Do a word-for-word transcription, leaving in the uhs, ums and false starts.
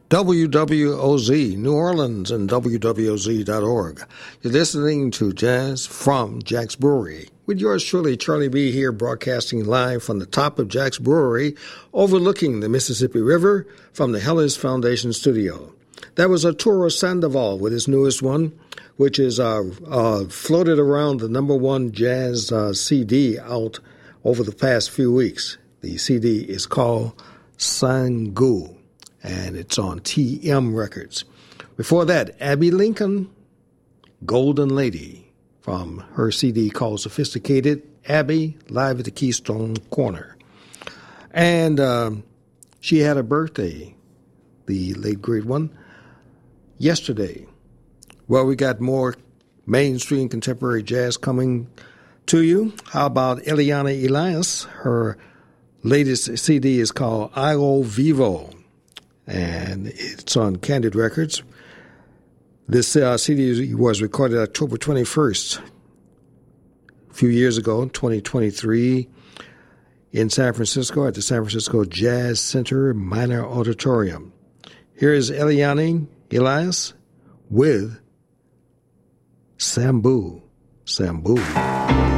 W W O Z, New Orleans, and W W O Z dot org. You're listening to Jazz from Jack's Brewery, with yours truly, Charlie B. here, broadcasting live from the top of Jack's Brewery, overlooking the Mississippi River from the Hellas Foundation studio. That was Arturo Sandoval with his newest one, which is uh, uh, floated around the number one jazz uh, C D out over the past few weeks. The C D is called Sangu, and it's on T M Records. Before that, Abby Lincoln, Golden Lady, from her C D called Sophisticated, Abby, live at the Keystone Corner. And um, she had a birthday, the late great one, yesterday. Well, we got more mainstream contemporary jazz coming to you. How about Eliana Elias? Her latest C D is called Io Vivo, and it's on Candid Records. This uh, C D was recorded October twenty-first, a few years ago, twenty twenty-three, in San Francisco at the San Francisco Jazz Center Minor Auditorium. Here is Eliana Elias with Sambu. Sambu.